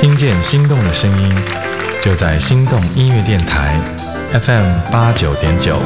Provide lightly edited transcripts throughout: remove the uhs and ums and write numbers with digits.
听见心动的声音，就在心动音乐电台 FM89.9。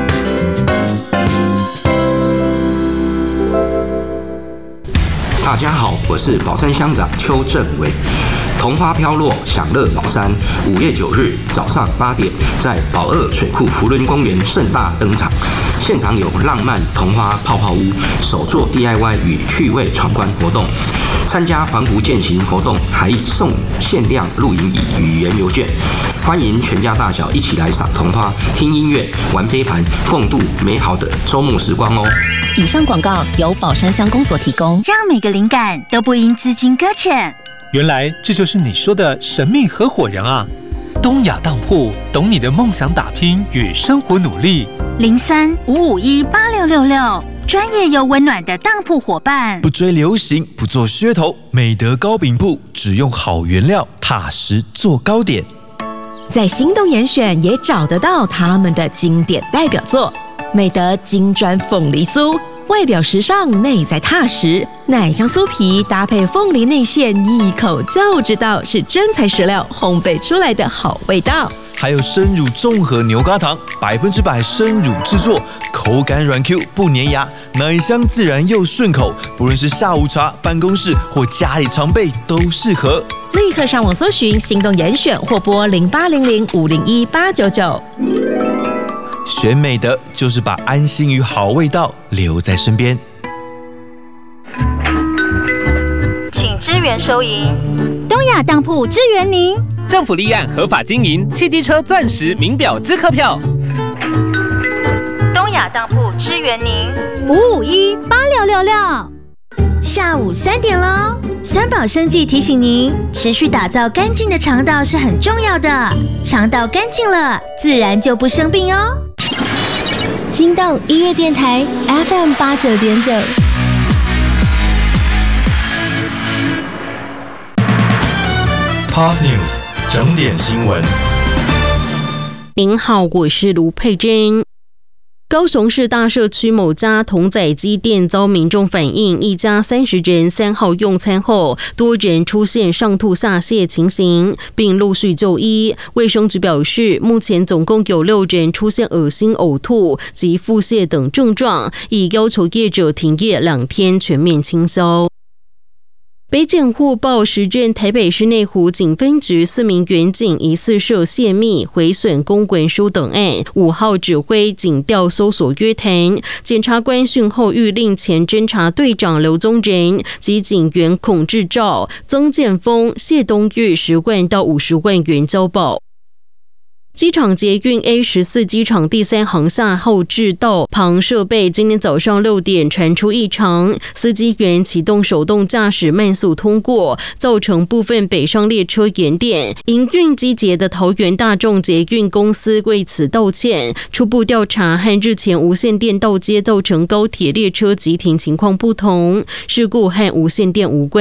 大家好，我是宝山乡长邱正伟。桐花飘落，享乐宝山。5月9日早上8点，在宝二水库福伦公园盛大登场。现场有浪漫桐花泡泡屋、手作 DIY 与趣味闯关活动。参加环湖健行活动，还送限量露营椅与原油券。欢迎全家大小一起来赏桐花、听音乐、玩飞盘，共度美好的周末时光哦。 以上广告由宝山乡公所提供， 让每个灵感都不因资金搁浅。 原来这就是你说的神秘合伙人啊！东亚当铺懂你的梦想打拼与生活努力。 03-551-8666，专业又温暖的当铺伙伴。 不追流行，不做噱头，美德糕饼铺只用好原料，踏实做糕点。 在心动严选也找得到他们的经典代表作，美德金砖凤梨酥。外表时尚，内在踏实，奶香酥皮搭配凤梨内馅，一口就知道是真材实料烘焙出来的好味道。 还有生乳综合牛轧糖，100%生乳制作，口感软 Q 不粘牙，奶香自然又顺口，不论是下午茶、办公室或家里常备都适合。 立刻上网搜寻心动严选或拨0800-501-899。 选美的就是把安心与好味道留在身边。 请支援收银，东亚当铺支援您。 政府立案合法经营汽机车钻石名表支客票。 东亚当铺支援您551-8666。下午3点喽，三宝生技提醒您，持续打造干净的肠道是很重要的，肠道干净了，自然就不生病哦。 心动音乐电台 FM89.9。 Pulse News 整点新闻。 您好，我是卢佩珍。高雄市大社区某家童仔鸡店遭民众反映，一家30人3号用餐后，多人出现上吐下泻情形，并陆续就医。卫生局表示，目前总共有6人出现恶心、呕吐及腹泻等症状，已要求业者停业2天，全面清消。北检获报，时任台北市内湖警分局4名员警疑似涉泄密、毁损公文书等案，5号指挥警调搜索约谈。检察官讯后谕令前侦查队长刘宗仁及警员孔志照、曾建峰、谢东玉10万到50万元交保。机场捷运 A14 机场第3航厦后置道旁设备今天早上6点传出异常，司机员启动手动驾驶慢速通过，造成部分北上列车延点。营运机捷的桃园大众捷运公司为此道歉。初步调查和日前无线电道接造成高铁列车急停情况不同，事故和无线电无关。